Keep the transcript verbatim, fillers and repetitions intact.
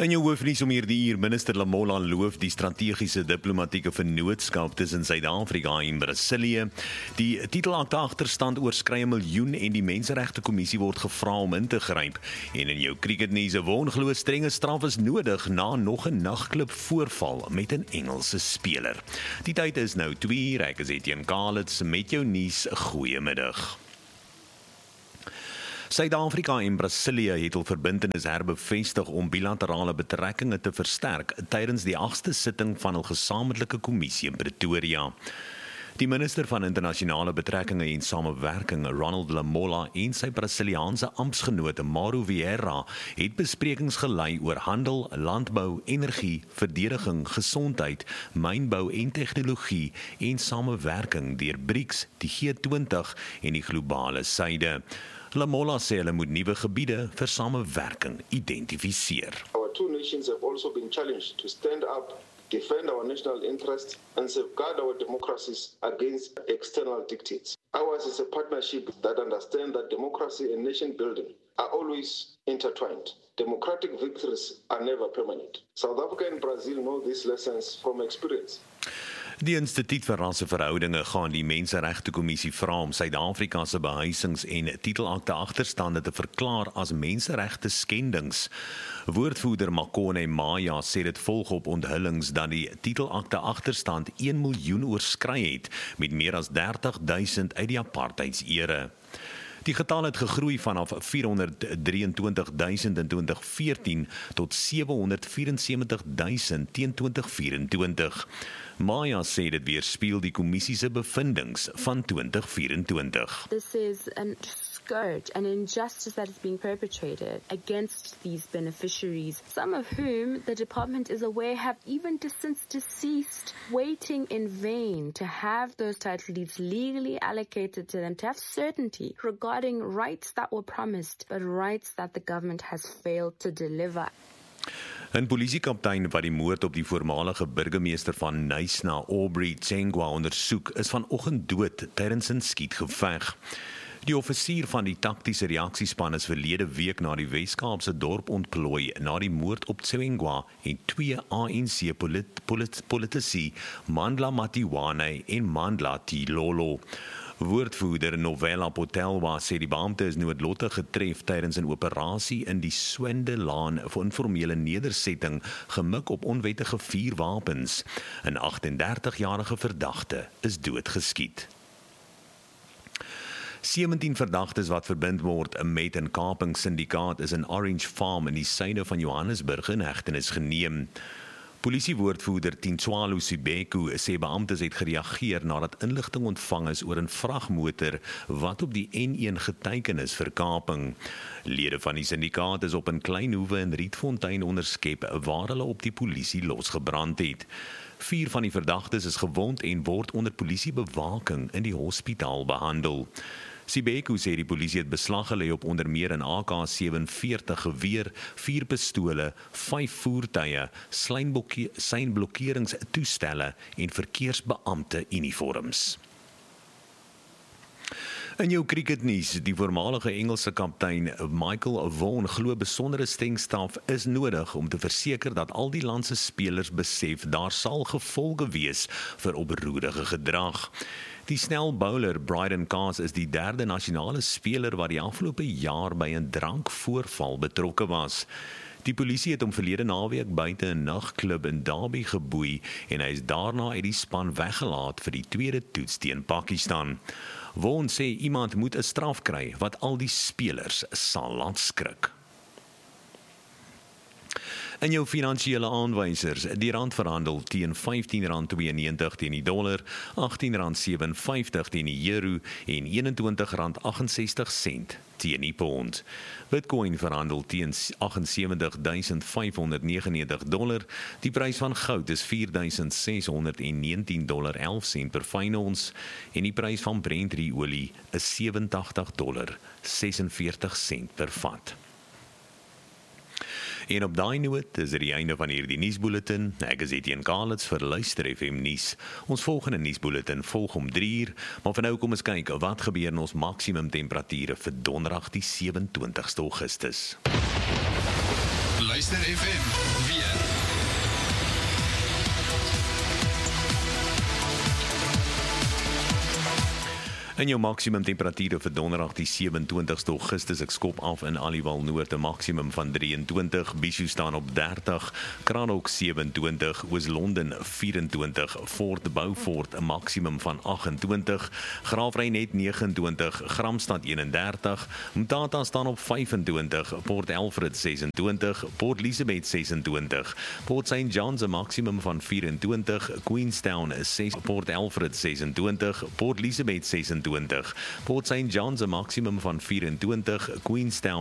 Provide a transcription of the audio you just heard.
In jou hoofnuus om hierdie uur, minister Lamola loof die strategiese diplomatieke vennootskap tussen Suid-Afrika en Brasilië. Die titelakte agterstand oorskry 'n miljoen en die Menseregte Kommissie word gevra om in te gryp. En in jou cricketnuus, Won glo strenge straf is nodig na nog 'n nagklub voorval met 'n Engelse speler. Die tyd is nou twee uur, ek is Etienne Kalitz met jou nuus. Goeiemiddag. Suid-Afrika en Brasilië het hul verbintenis herbevestig om bilaterale betrekkinge te versterk tydens die agste sitting van hul gesamentlike kommissie in Pretoria. Die minister van internasionale betrekkinge en samewerking, Ronald Lamola, en sy Brasiliaanse amptsgenoot Mauro Vieira het besprekings gelei oor handel, landbou, energie, verdediging, gesondheid, mynbou en tegnologie en samewerking deur BRICS, die G twintig en die globale suide. Lamola sê hulle moet nuwe gebiede vir samewerking identifiseer. Our two nations have also been challenged to stand up, defend our national interests and safeguard our democracies against external dictates. Ours is a partnership that understands that democracy and nation building are always intertwined. Democratic victories are never permanent. South Africa and Brazil know these lessons from experience. Die Instituut vir Rasseverhoudinge gaan die Menseregte Kommissie vra om Suid-Afrika se behuisings- en titelakte agterstande te verklaar as menseregte skendings. Woordvoerder Makone Maya sê dit volg op onthullings dat die titelakte agterstand een miljoen oorskry het met meer as dertig duisend uit die apartheidsere. Die getal het gegroei vanaf vierhonderddrieëntwintig duisend in twintig veertien tot sewehonderdvierensewentig duisend teen twintig vyf-en-twintig. Maya sê dit weerspieël die kommissie se bevindings van twintig vyf-en-twintig. This is a scourge, an injustice that is being perpetrated against these beneficiaries, some of whom the department is aware have even since deceased, waiting in vain to have those title deeds legally allocated to them, to have certainty regarding rights that were promised, but rights that the government has failed to deliver. 'n Polisiekaptein wat die moord op die voormalige burgemeester van Knysna, Aubrey Tsengwa, ondersoek, is vanoggend dood tydens 'n skietgeveg. Die offisier van die taktiese reaksiespan is verlede week na die Wes-Kaapse dorp ontplooi na die moord op Tsengwa en twee A N C polit, polit, politici, Mandla Matiwane en Mandla Tilolo. Woordvoerder Novella Potelwa sê die beampte is noodlottig getref tydens 'n operasie in die Swendelaan vir informele nedersetting gemik op onwettige vuurwapens. 'n agt-en-dertig-jarige verdagte is doodgeskiet. sewentien verdagtes wat verbind word met 'n kapingssyndikaat is in Orange Farm in die suide van Johannesburg in hegtenis geneem. Polisiewoordvoerder Tinswalo Sibeku sê beamptes het gereageer nadat inligting ontvang is oor 'n vragmotor wat op die N een geteken is vir kaping. Lede van die syndikaat is op 'n klein hoewe in Rietfontein onderskep waar hulle op die polisie losgebrand het. Vier van die verdagtes is gewond en word onder polisiebewaking in die hospitaal behandel. Sibeku sê die polisie het beslag gelê op onder meer 'n A K sewenveertig geweer, vier pistole, vyf voertuie, seinblokkeringstoestelle en verkeersbeampte uniforms. In jou cricketnuus, die voormalige Engelse kaptein Michael Vaughan glo besondere strengstraf is nodig om te verseker dat al die land se spelers besef daar sal gevolge wees vir oproerige gedrag. Die snel bowler Bryden Kaas is die derde nasionale speler wat die afgelope jaar by 'n drankvoorval betrokke was. Die polisie het hom verlede naweek buite 'n nagklub in Derby geboei en hy is daarna uit die span weggelaat vir die tweede toets teen Pakistan. Vaughan sê iemand moet 'n straf kry wat al die spelers sal laat skrik. In jou finansiële aanwysers, die rand verhandel teen vyftien rand tweeënnegentig teen die dollar, agttien rand sewenvyftig teen die euro en eenentwintig rand agt-en-sestig sent teen die pond. Bitcoin verhandel teen agtensewentig duisend vyfhonderd negenennegentig dollar. Die prys van goud is vier duisend ses honderd negentien dollar elf sent per fyn ons en die prys van Brent olie is sewentig dollar sesenveertig sent per vat. En op daai noot is dit die einde van hierdie nuusbulletin. Ek is Etienne Kalitz vir Luister F M nuus. Ons volgende nuusbulletin volg om drie uur, maar vir nou kom ons kyk wat gebeur in ons maksimum temperature vir donderdag die sewentwintigste Augustus. Luister Luister F M weer. En jou maksimum temperature vir donderdag die sewe-en-twintigste Augustus, ek skop af in Aliwal Noord 'n maksimum van drie-en-twintig, Bishu staan op dertig, Kranhoek sewe-en-twintig, Oos-London vyf-en-twintig, Fort Beaufort 'n maksimum van agt-en-twintig, Graafrenet nege-en-twintig, Gramstad een-en-dertig, Mthatha staan op vyf-en-twintig, Port Alfred ses-en-twintig, Port Elizabeth ses-en-twintig, Port Saint John's 'n maksimum van vyf-en-twintig, Queenstown ses, Port Alfred ses-en-twintig, Port Elizabeth ses-en-twintig, Port Saint John's 'n maksimum van vyf-en-twintig, Queenstown